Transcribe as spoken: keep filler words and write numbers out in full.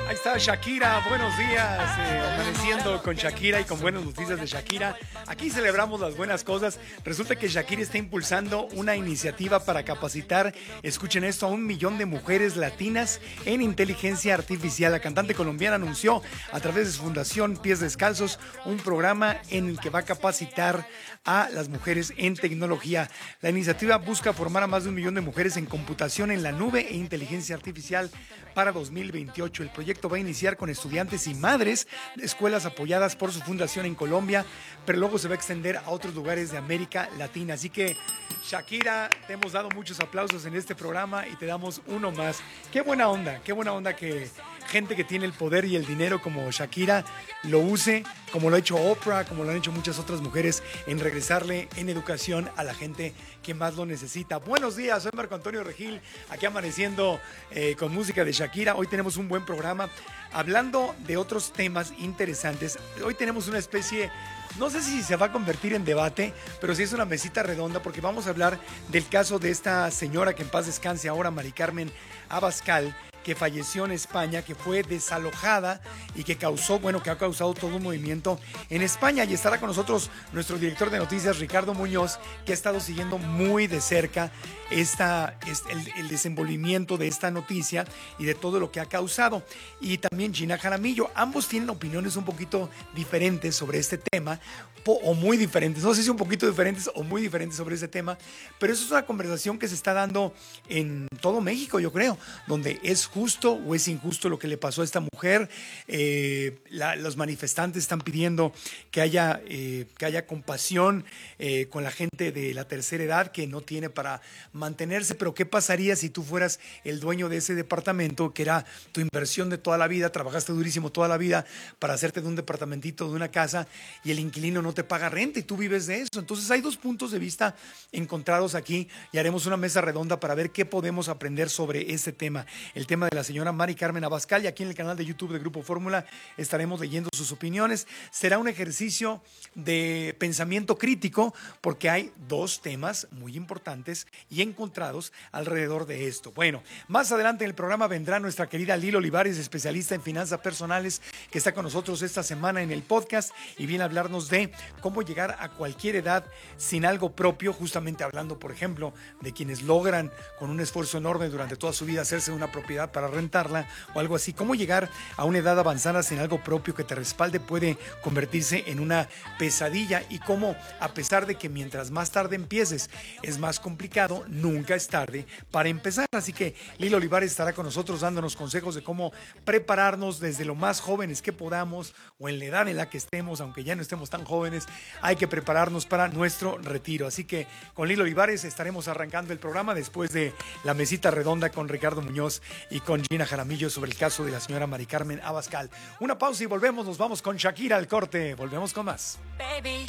Ahí está Shakira, buenos días, eh, amaneciendo con Shakira y con buenas noticias de Shakira. Aquí celebramos las buenas cosas. Resulta que Shakira está impulsando una iniciativa para capacitar, escuchen esto, a un millón de mujeres latinas en inteligencia artificial. La cantante colombiana anunció a través de su fundación Pies Descalzos un programa en el que va a capacitar a las mujeres en tecnología. La iniciativa busca formar a más de un millón de mujeres en computación en la nube e inteligencia artificial para dos mil veintiocho. El proyecto va a iniciar con estudiantes y madres de escuelas apoyadas por su fundación en Colombia, pero luego se va a extender a otros lugares de América Latina. Así que, Shakira, te hemos dado muchos aplausos en este programa y te damos uno más. Qué buena onda, qué buena onda que gente que tiene el poder y el dinero como Shakira lo use, como lo ha hecho Oprah, como lo han hecho muchas otras mujeres, en regresarle en educación a la gente que más lo necesita. Buenos días, soy Marco Antonio Regil, aquí amaneciendo eh, con música de Shakira. Hoy tenemos un buen programa hablando de otros temas interesantes. Hoy tenemos una especie, no sé si se va a convertir en debate, pero sí es una mesita redonda porque vamos a hablar del caso de esta señora que en paz descanse ahora, Mari Carmen Abascal, que falleció en España, que fue desalojada y que causó, bueno, que ha causado todo un movimiento en España. Y estará con nosotros nuestro director de noticias, Ricardo Muñoz, que ha estado siguiendo muy de cerca esta, el, el desenvolvimiento de esta noticia y de todo lo que ha causado. Y también Gina Jaramillo. Ambos tienen opiniones un poquito diferentes sobre este tema, o muy diferentes, no sé si un poquito diferentes o muy diferentes sobre ese tema, pero eso es una conversación que se está dando en todo México, yo creo, donde es justo o es injusto lo que le pasó a esta mujer. Eh, la, los manifestantes están pidiendo que haya, eh, que haya compasión eh, con la gente de la tercera edad que no tiene para mantenerse, pero ¿qué pasaría si tú fueras el dueño de ese departamento, que era tu inversión de toda la vida, trabajaste durísimo toda la vida para hacerte de un departamentito, de una casa, y el inquilino no te paga renta y tú vives de eso? Entonces hay dos puntos de vista encontrados aquí y haremos una mesa redonda para ver qué podemos aprender sobre este tema, el tema de la señora Mari Carmen Abascal, y aquí en el canal de YouTube de Grupo Fórmula estaremos leyendo sus opiniones. Será un ejercicio de pensamiento crítico porque hay dos temas muy importantes y encontrados alrededor de esto. Bueno, más adelante en el programa vendrá nuestra querida Lili Olivares, especialista en finanzas personales, que está con nosotros esta semana en el podcast y viene a hablarnos de cómo llegar a cualquier edad sin algo propio, justamente hablando, por ejemplo, de quienes logran con un esfuerzo enorme durante toda su vida hacerse una propiedad para rentarla o algo así. Cómo llegar a una edad avanzada sin algo propio que te respalde puede convertirse en una pesadilla, y cómo, a pesar de que mientras más tarde empieces es más complicado, nunca es tarde para empezar. Así que Lili Olivares estará con nosotros dándonos consejos de cómo prepararnos desde lo más jóvenes que podamos o en la edad en la que estemos, aunque ya no estemos tan jóvenes. Hay que prepararnos para nuestro retiro. Así que con Lili Olivares estaremos arrancando el programa después de la mesita redonda con Ricardo Muñoz y con Gina Jaramillo sobre el caso de la señora Mari Carmen Abascal. Una pausa y volvemos, nos vamos con Shakira al corte. Volvemos con más. Baby.